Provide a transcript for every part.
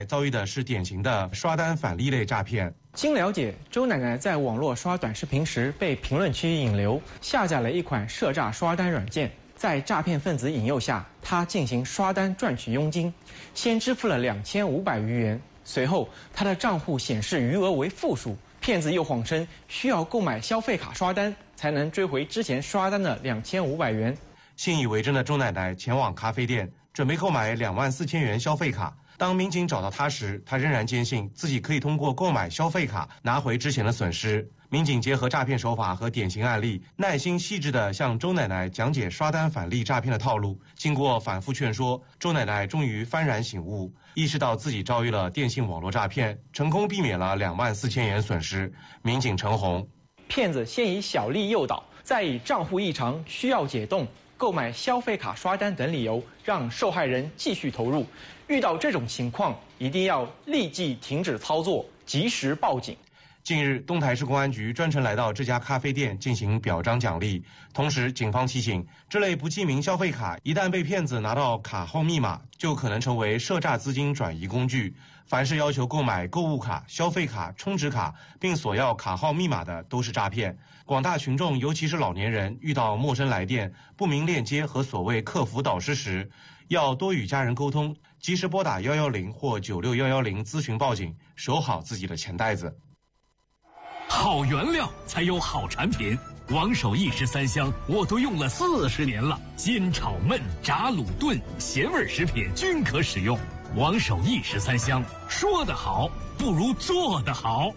遭遇的是典型的刷单返利类诈骗。 经了解，周奶奶在网络刷短视频时被评论区引流，下载了一款涉诈刷单软件。在诈骗分子引诱下，她进行刷单赚取佣金，先支付了2500余元，随后她的账户显示余额为负数，骗子又谎称需要购买消费卡刷单才能追回之前刷单的2500元。 信以为真的周奶奶前往咖啡店，准备购买24000元消费卡。当民警找到她时，她仍然坚信自己可以通过购买消费卡拿回之前的损失。民警结合诈骗手法和典型案例，耐心细致地向周奶奶讲解刷单返利诈骗的套路。经过反复劝说，周奶奶终于幡然醒悟，意识到自己遭遇了电信网络诈骗，成功避免了24000元损失。民警陈红， 骗子先以小利诱导，再以账户异常需要解冻、购买消费卡刷单等理由，让受害人继续投入。遇到这种情况，一定要立即停止操作，及时报警。 近日，东台市公安局专程来到这家咖啡店进行表彰奖励，同时警方提醒，这类不记名消费卡一旦被骗子拿到卡号密码，就可能成为涉诈资金转移工具。凡是要求购买购物卡、消费卡、充值卡并索要卡号密码的都是诈骗。广大群众，尤其是老年人，遇到陌生来电、不明链接和所谓客服导师时，要多与家人沟通，及时拨打110或96110咨询报警，守好自己的钱袋子。 好原料才有好产品，王守义十三香我都用了40年了，煎炒焖炸卤炖咸味食品均可使用。王守义十三香，说得好不如做得好。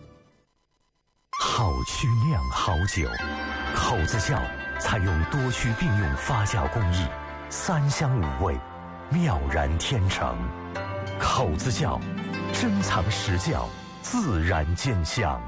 好曲酿好酒，口子窖采用多区并用发酵工艺，3香5味，妙然天成。口子窖，珍藏实窖，自然见香。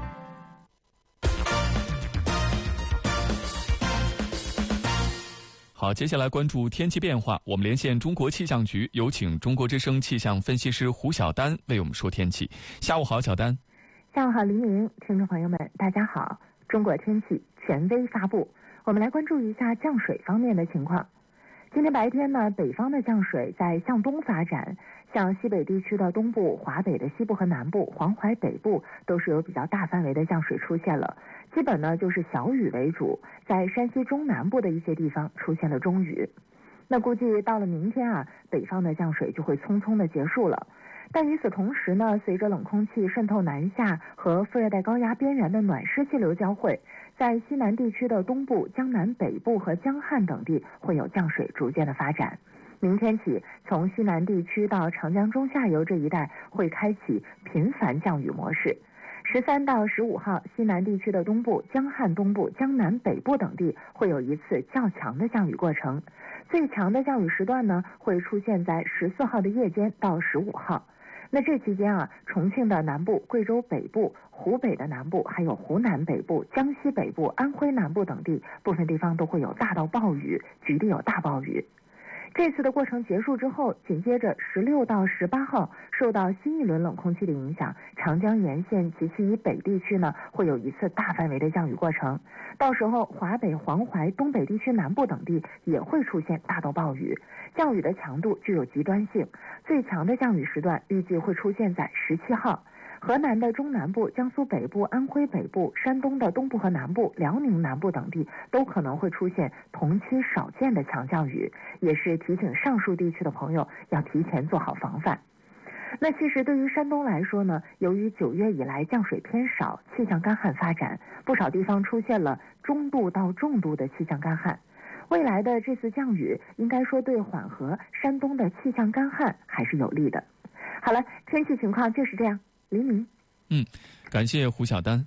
好，接下来关注天气变化。我们连线中国气象局，有请中国之声气象分析师胡晓丹为我们说天气。下午好，小丹。 下午好，黎明，听众朋友们，大家好。中国天气权威发布，我们来关注一下降水方面的情况。今天白天呢，北方的降水在向东发展，像西北地区的东部、华北的西部和南部、黄淮北部都是有比较大范围的降水出现了。基本呢就是小雨为主，在山西中南部的一些地方出现了中雨。那估计到了明天啊，北方的降水就会匆匆的结束了。但与此同时呢，随着冷空气渗透南下和副热带高压边缘的暖湿气流交汇，在西南地区的东部、江南北部和江汉等地会有降水逐渐的发展。明天起，从西南地区到长江中下游这一带会开启频繁降雨模式。13到15号，西南地区的东部、江汉东部、江南北部等地会有一次较强的降雨过程。最强的降雨时段呢，会出现在14号的夜间到15号。那这期间啊，重庆的南部、贵州北部、湖北的南部，还有湖南北部、江西北部、安徽南部等地，部分地方都会有大到暴雨，局地有大暴雨。这次的过程结束之后，紧接着16到18号，受到新一轮冷空气的影响，长江沿线及其以北地区呢，会有一次大范围的降雨过程。到时候，华北、黄淮、东北地区南部等地也会出现大到暴雨，降雨的强度具有极端性。最强的降雨时段预计会出现在17号。河南的中南部、江苏北部、安徽北部、山东的东部和南部、辽宁南部等地都可能会出现同期少见的强降雨，也是提醒上述地区的朋友要提前做好防范。那其实对于山东来说呢，由于9月以来降水偏少，气象干旱发展，不少地方出现了中度到重度的气象干旱。未来的这次降雨应该说对缓和山东的气象干旱还是有利的。好了，天气情况就是这样。黎明， 感谢胡晓丹。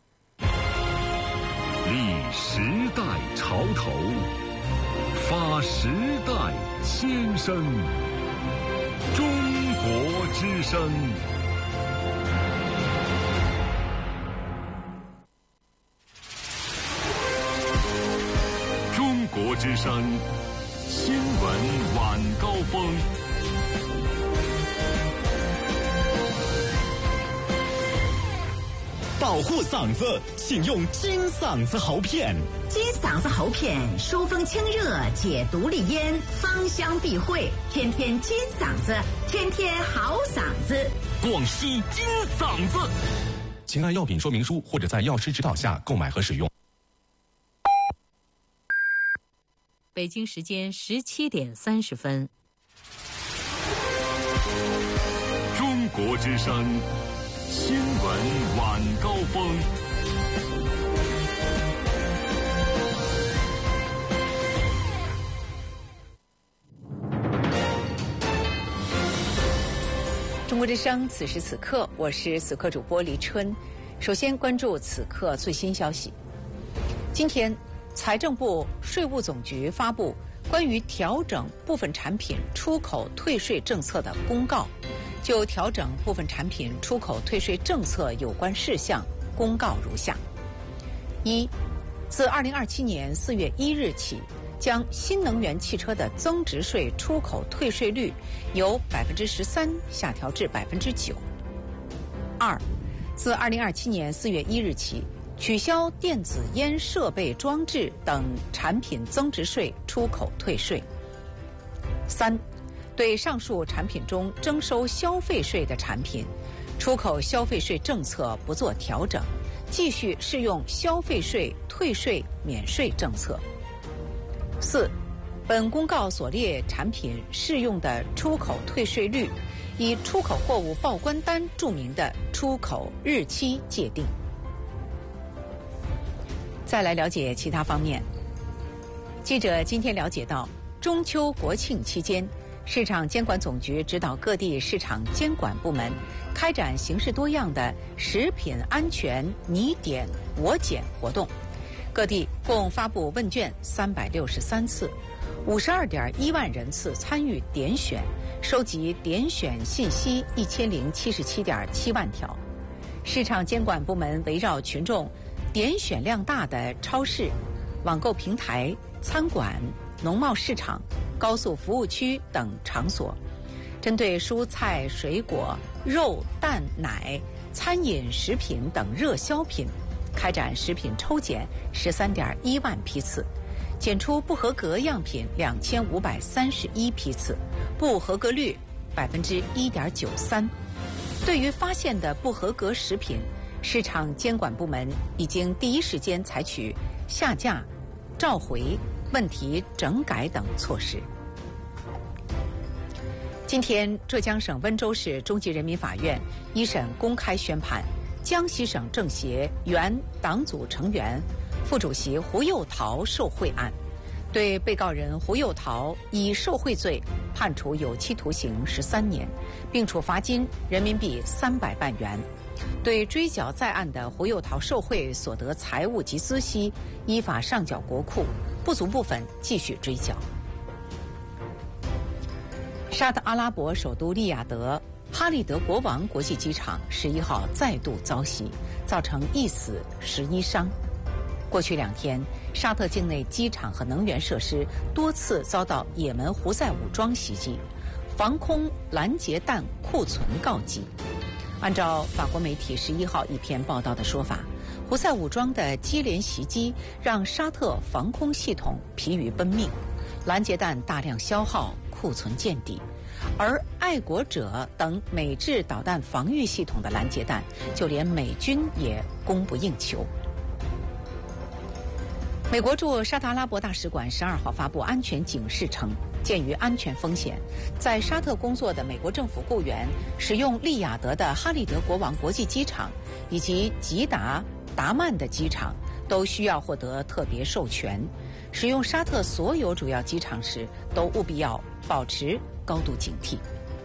立时代潮头，发时代先声。中国之声。中国之声新闻晚高峰。 到保护嗓子，请用金嗓子喉片。 金嗓子喉片疏风清热，解毒利咽，芳香避秽，天天金嗓子，天天好嗓子。 广西金嗓子。 请按药品说明书或者在药师指导下购买和使用。 北京时间17点30分。 中国之声新闻晚高峰。 中国之声，此时此刻，我是此刻主播黎春。首先关注此刻最新消息。今天，财政部、税务总局发布关于调整部分产品出口退税政策的公告。就调整部分产品出口退税政策有关事项，公告如下：一，自2027年4月1日起，将新能源汽车的增值税出口退税率由13%下调至9%。二，自2027年4月1日起，取消电子烟设备装置等产品增值税出口退税。三，对上述产品中征收消费税的产品，出口消费税政策不做调整，继续适用消费税退税免税政策。四，本公告所列产品适用的出口退税率，以出口货物报关单注明的出口日期界定。再来了解其他方面。记者今天了解到，中秋国庆期间，市场监管总局指导各地市场监管部门开展形式多样的食品安全你点我检活动，各地共发布问卷363次，52.1万人次参与点选，收集点选信息1077.7万条。市场监管部门围绕群众点选量大的超市、网购平台、餐馆、农贸市场、高速服务区等场所，针对蔬菜、水果、肉、蛋、奶、餐饮食品等热销品，开展食品抽检13.1万批次，检出不合格样品2531批次，不合格率1.93%。对于发现的不合格食品，市场监管部门已经第一时间采取下架、召回、问题整改等措施。今天，浙江省温州市中级人民法院一审公开宣判江西省政协原党组成员、副主席胡又桃受贿案，对被告人胡又桃以受贿罪判处有期徒刑13年，并处罚金人民币300万元。对追缴在案的胡又桃受贿所得财物及孳息，依法上缴国库，不足部分继续追缴。沙特阿拉伯首都利雅得哈利德国王国际机场11号再度遭袭，造成1死11伤。过去2天，沙特境内机场和能源设施多次遭到也门胡塞武装袭击，防空拦截弹库存告急。按照法国媒体11号一篇报道的说法，胡塞武装的接连袭击让沙特防空系统疲于奔命，拦截弹大量消耗，库存见底，而爱国者等美制导弹防御系统的拦截弹，就连美军也供不应求。美国驻沙特阿拉伯大使馆12号发布安全警示称，鉴于安全风险，在沙特工作的美国政府雇员使用利雅得的哈利德国王国际机场以及吉达、达曼的机场都需要获得特别授权。使用沙特所有主要机场时，都务必要保持高度警惕。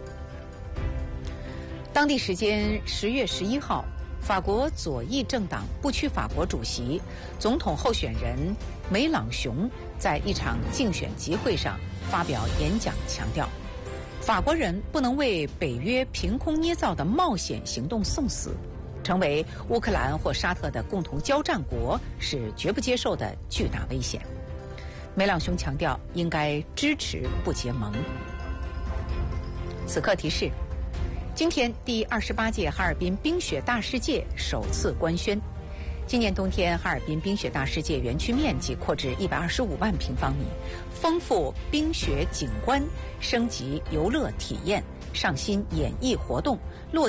当地时间10月11号，法国左翼政党不屈法国主席、总统候选人梅朗雄在一场竞选集会上发表演讲，强调法国人不能为北约凭空捏造的冒险行动送死，成为乌克兰或沙特的共同交战国是绝不接受的巨大危险。梅朗雄强调应该支持不结盟。此刻提示今天，第28届哈尔滨冰雪大世界首次官宣。今年冬天，哈尔滨冰雪大世界园区面积扩至125万平方米，丰富冰雪景观，升级游乐体验，上新演艺活动，落